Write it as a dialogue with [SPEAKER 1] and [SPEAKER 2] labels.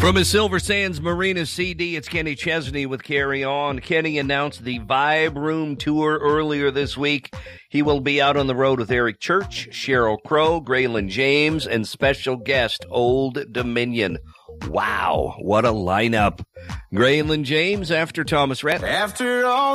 [SPEAKER 1] From his Silver Sands Marina CD, it's Kenny Chesney with Carry On. Kenny announced the Vibe Room Tour earlier this week. He will be out on the road with Eric Church, Sheryl Crow, Graylin James, and special guest Old Dominion. Wow, what a lineup. Graylin James after Thomas Rhett.
[SPEAKER 2] After all